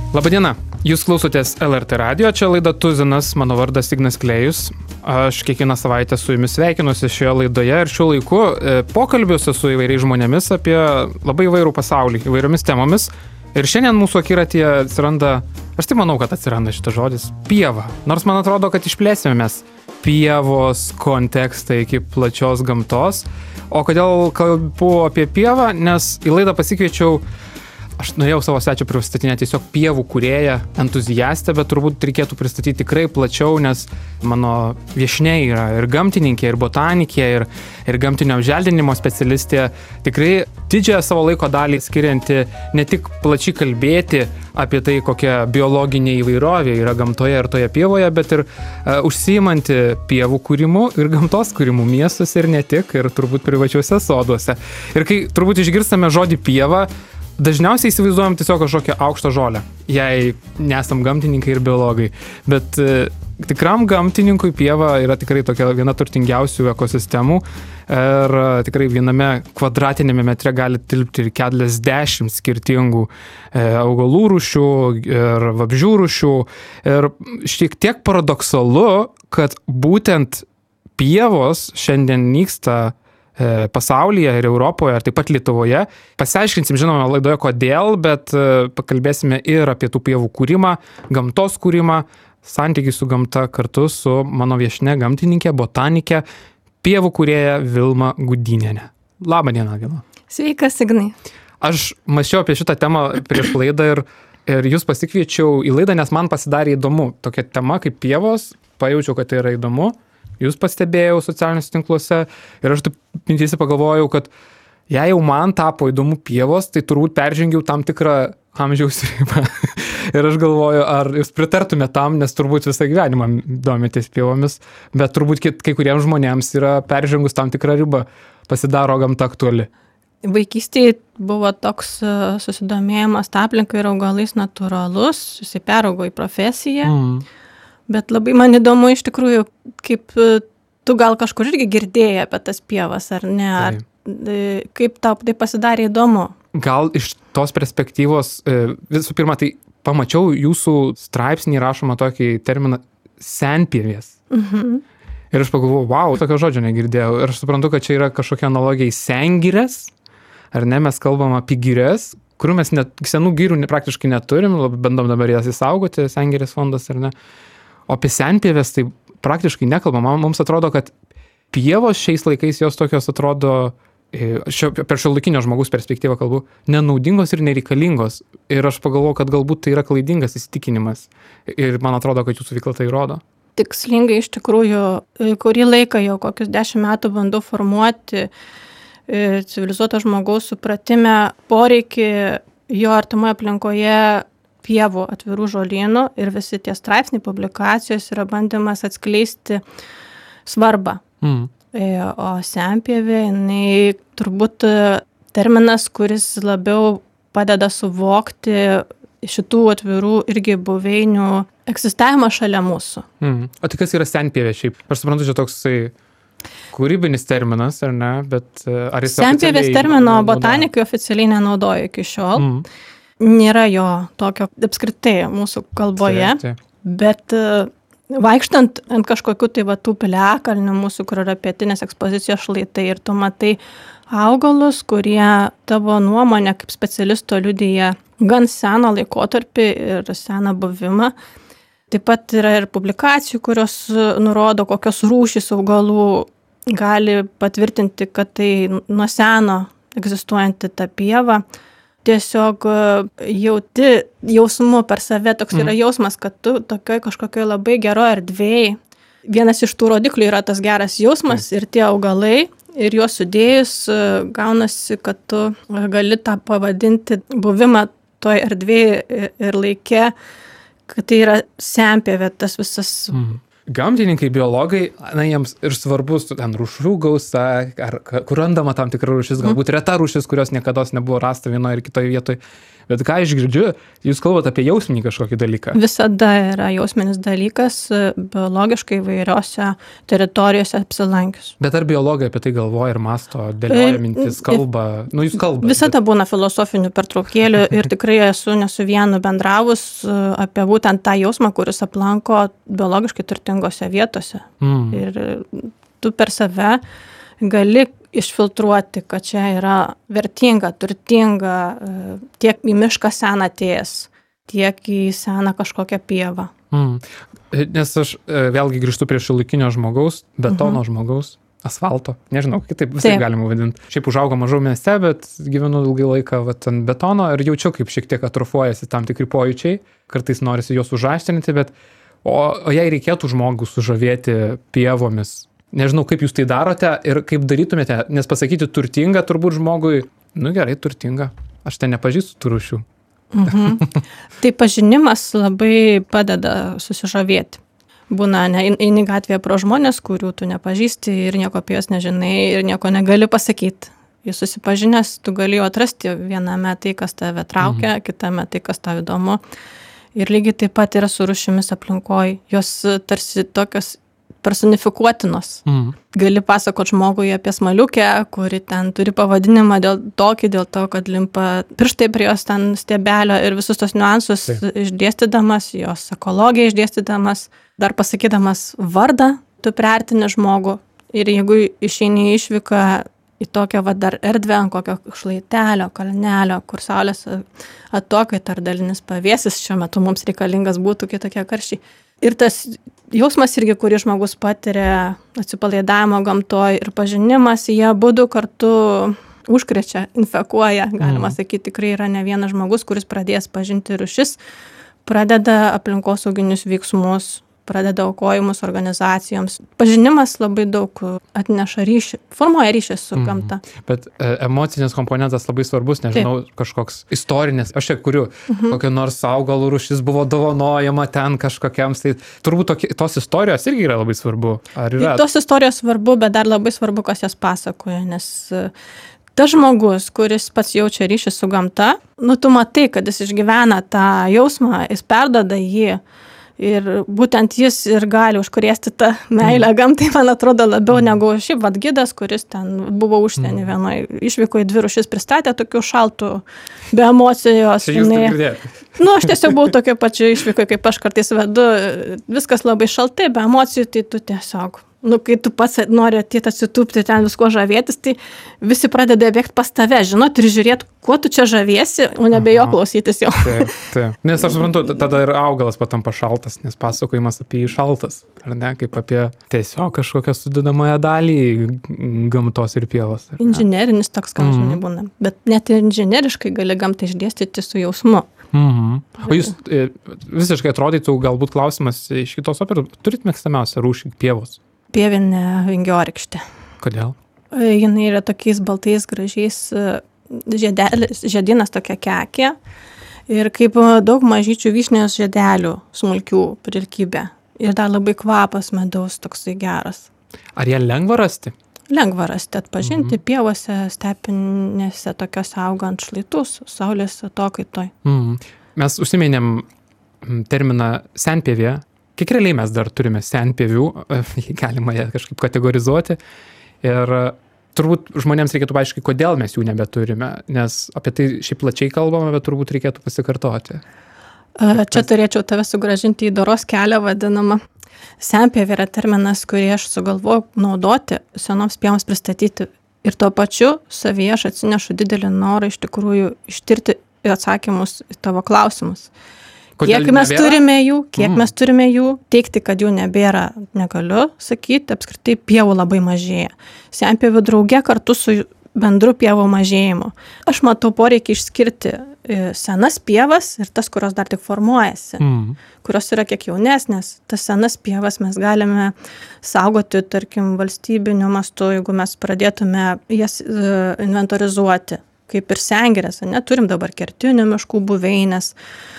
Labadiena, jūs klausotės LRT radio, čia laida Tuzinas, mano vardas Ignas Klėjus. Aš kiekvieną savaitę su jumis sveikinuosi šioje laidoje ir šiuo laiku pokalbiuosi su įvairiais žmonėmis apie labai įvairų pasaulį, įvairiomis temomis. Ir šiandien mūsų akiratyje atsiranda, aš tai manau, kad atsiranda šitas žodis, pieva. Nors man atrodo, kad išplėsime mes pievos kontekstą iki plačios gamtos. O kodėl kalbu apie pievą? Nes į laidą pasikviečiau, aš norėjau savo svečią pristatinėti tiesiog pievų kūrėją, entuziastę, bet turbūt reikėtų pristatyti tikrai plačiau, nes mano viešnia yra ir gamtininkė, ir botanikė, ir gamtinio apželdinimo specialistė. Tikrai didžiąją savo laiko dalį skirianti ne tik plačiai kalbėti apie tai, kokia biologinė įvairovė yra gamtoje ir toje pievoje, bet ir užsiimanti pievų kūrimu ir gamtos kūrimu miestuose ir ne tik, ir turbūt privačiuose soduose. Ir kai turbūt išgirstame žodį pieva, dažniausiai įsivaizduojam tiesiog kažkokią aukštą žolę, jei nesam gamtininkai ir biologai. Bet tikram gamtininkui pieva yra tikrai tokia viena turtingiausių ekosistemų ir tikrai viename kvadratinėme metre gali tilpti ir 40 skirtingų augalų rūšių ir vabzdžių rūšių. Ir šiek tiek paradoksalu, kad būtent pievos šiandien nyksta pasaulyje ir Europoje, ir taip pat Lietuvoje. Pasiaiškinsim, žinoma, laidoje kodėl, bet pakalbėsime ir apie tų pievų kūrimą, gamtos kūrimą, santykį su gamta kartu su mano viešnia gamtininkė, botanikė, pievų kūrėja Vilma Gudinienė. Labą dieną, Vilma. Sveikas, Ignai. Aš mąsčiau apie šitą temą prieš laidą ir jūs pasikviečiau į laidą, nes man pasidarė įdomu. Tokia tema kaip pievos, pajaučiau, kad tai yra įdomu. Jūs pastebėjau socialiniuose tinkluose ir aš taip mintyse pagalvojau, kad jei jau man tapo įdomu pievos, tai turbūt peržengiau tam tikrą amžiaus ribą. Ir aš galvoju, ar jūs pritartumėte tam, nes turbūt visą gyvenimą domitės pievomis, bet turbūt kai kuriems žmonėms yra peržengus tam tikrą ribą, pasidaro gamta aktuali. Vaikystėje buvo toks susidomėjimas aplinkai ir augalais natūralus, jisai peraugo į profesiją. Bet labai man įdomu iš tikrųjų, kaip tu gal kažkur irgi girdėjai apie tas pievas, ar ne? Ar, kaip tau tai pasidarė įdomu? Gal iš tos perspektyvos, visų pirma, tai pamačiau jūsų straipsnį rašomą tokį terminą senpievės. Ir aš pagalvojau, wow, tokio žodžio negirdėjau. Ir aš suprantu, kad čia yra kažkokia analogija į sengires, ar ne? Mes kalbam apie girias, kurių mes senų girių praktiškai neturim, bandom dabar jas įsaugoti, sengirės fondas, ar ne? O apie senpievės tai praktiškai nekalbam. Mums atrodo, kad pievos šiais laikais jos tokios atrodo, per šiuolaikinio žmogaus perspektyvą kalbu, nenaudingos ir nereikalingos. Ir aš pagalvoju, kad galbūt tai yra klaidingas įsitikinimas. Ir man atrodo, kad jūsų veikla tai rodo. Tikslingai iš tikrųjų, kurį laiką jau kokius 10 metų bandau formuoti civilizuoto žmogaus supratime poreikį jo artimoje aplinkoje pievų atvirų žolynų ir visi tie straipsniai, publikacijos yra bandymas atskleisti svarbą. O senpievė, jinai turbūt terminas, kuris labiau padeda suvokti šitų atvirų irgi buveinių egzistavimą šalia mūsų. O tai kas yra senpievė šiaip? Aš suprantu, čia toksai kūrybinis terminas, ar ne? Bet ar jis senpievės termino botanikai oficialiai nenaudoja iki šiol. Nėra jo tokio apskritai mūsų kalboje, bet vaikštant ant kažkokių tai tų piliakalnių mūsų, kur yra pietinės ekspozicijos šlaitai ir tu matai augalus, kurie tavo nuomonę kaip specialisto liudija gan seną laikotarpį ir seną buvimą. Taip pat yra ir publikacijų, kurios nurodo, kokios rūšys augalų gali patvirtinti, kad tai nuo seno egzistuojanti ta pieva. Tiesiog jauti jausmu per save, toks yra jausmas, kad tu tokioj kažkokioj labai geroj erdvėj. Vienas iš tų rodiklių yra tas geras jausmas ir tie augalai, ir juos sudėjus gaunasi, kad tu gali tą pavadinti buvimą toj erdvėj ir laike, kad tai yra senpievė, tas visas. Gamtininkai, biologai, jiems ir svarbus ten rūšių gausa, ar kur randama tam tikra rūšis, galbūt reta rūšis, kurios niekada nebuvo rasta vienoje ir kitoje vietoje. Bet ką aš girdžiu, jūs kalbate apie jausminį kažkokį dalyką. Visada yra jausminis dalykas biologiškai įvairiose teritorijose apsilankius. Bet ar biologai apie tai galvoja ir mąsto, dėlioja mintis, kalba? Nu, jūs kalbate. Visada būna filosofinių pertraukėlių ir tikrai esu ne su vienu bendravus apie būtent tą jausmą, kuris aplanko biologiškai turtingose vietose. Ir tu per save gali išfiltruoti, kad čia yra vertinga, turtinga, tiek į mišką seną atėjęs, tiek į seną kažkokią pievą. Nes aš vėlgi grįžtu prie šiuolaikinio žmogaus, betono žmogaus, asfalto, nežinau, kitaip visai galima vadinti. Šiaip užaugo mažiau mieste, bet gyvenu ilgai laiką ant betono ir jaučiu, kaip šiek tiek atrofuojasi tam tikri pojūčiai, kartais norisi juos užaštrinti, bet o jei reikėtų žmogų sužavėti pievomis, nežinau, kaip jūs tai darote ir kaip darytumėte, nes pasakyti turtinga turbūt žmogui, nu gerai, turtinga, aš ten nepažįstu tų rūšių. Tai pažinimas labai padeda susižavėti. Būna, eini gatvėje pro žmonės, kurių tu nepažįsti ir nieko apie juos nežinai ir nieko negali pasakyti. Jūs susipažinęs, tu gali atrasti viename tai, kas tave traukia, kitame tai, kas tave įdomu. Ir lygiai taip pat yra su rūšimis aplinkoj. Jos tarsi tokios personifikuotinos. Gali pasakoti žmogui apie smaliukę, kuri ten turi pavadinimą dėl to, kad limpa pirštai prie jos ten stiebelio ir visus tos niuansus išdėstydamas, jos ekologiją išdėstydamas, dar pasakydamas vardą, tu priartini žmogų. Ir jeigu išeini išvyką į tokią dar erdvę, ant kokio šlaitelio, kalnelio, kur saulės atokait ar dalinis pavėsis, šiuo metu mums reikalingas būtų kitokie karščiai. Ir tas jausmas irgi, kurį žmogus patiria atsipalaidavimo gamtoj ir pažinimas, jie abudu kartu užkrečia, infekuoja, galima sakyti, tikrai yra ne vienas žmogus, kuris pradės pažinti rūšis, pradeda aplinkosauginius veiksmus, pradeda aukojimus organizacijoms. Pažinimas labai daug atneša ryšį, formuoja ryšį su gamta. Bet emocinis komponentas labai svarbus, nežinau, kažkoks istorinis. Aš čia kuriu, kokia nors augalų rūšis buvo dovanojama ten kažkokiam. Tai turbūt tos istorijos irgi yra labai svarbu. Ar yra? Tos istorijos svarbu, bet dar labai svarbu, kas jas pasakoja, nes tas žmogus, kuris pats jaučia ryšį su gamta, tu matai, kad jis išgyvena tą jausmą, jis perduoda jį. Ir būtent jis ir gali užkrėsti tą meilę gamtai, man atrodo, labiau negu šiaip gidas, kuris ten buvo užsienį vienoje, išvyko į 2 rūšis, pristatė tokių šaltų, be emocijos. Aš tiesiog buvau tokio pačio išvyko, kaip aš kartais vedu, viskas labai šaltai, be emocijų, tai tu tiesiog, kai tu pats nori atėti atsitūpti ten visko žavėtis, tai visi pradeda bėgti pas tave, žinot, ir žiūrėti, kuo tu čia žaviesi, o nebe jo klausytis jau. Taip. Nes aš suprantu, tada ir augalas patampa šaltas, nes pasakojimas apie jį šaltas, ar ne, kaip apie tiesiog kažkokią sudedamąją dalį gamtos ir pievos. Inžinerinis toks, ką žinai būna, bet net inžineriškai gali gamtą išdėstyti su jausmu. O jūs visiškai atrodytų, galbūt klausimas iš kitos operos, turit mėgstamiausią rūšį pievos? Pievinė vingiorykštė. Kodėl? Jinai yra tokiais baltais, gražiais žiedynas tokia kekė ir kaip daug mažyčių vyšnės žiedelių smulkių prilkybė. Ir dar labai kvapas medaus toksai geras. Ar ją lengva rasti? Lengva rasti, atpažinti pievose, stepinėse tokios augant šlaitus, saulės atokaitoj. Mes užsiminėm terminą senpievė. Kiek realiai mes dar turime senpievių, galima ją kažkaip kategorizuoti. Ir turbūt žmonėms reikėtų paaiškinti, kodėl mes jų nebeturime, nes apie tai šiaip plačiai kalbame, bet turbūt reikėtų pasikartoti. Čia turėčiau tave sugrąžinti į doros kelią vadinamą. Senpievė yra terminas, kurį aš sugalvojau naudoti, senoms pievoms pristatyti. Ir tuo pačiu savyje aš atsinešu didelį norą iš tikrųjų ištirti atsakymus į tavo klausimus. Kiek mes turime jų, teikti, kad jų nebėra, negaliu sakyti, apskritai pievų labai mažėja. Senpievių drauge kartu su bendru pievų mažėjimu. Aš matau poreikį išskirti senas pievas ir tas, kurios dar tik formuojasi, kurios yra kiek jaunesnės. Tas senas pievas mes galime saugoti, tarkim, valstybiniu mastu, jeigu mes pradėtume jas inventorizuoti, kaip ir sengirės. Turim dabar kertinių miškų buveinės,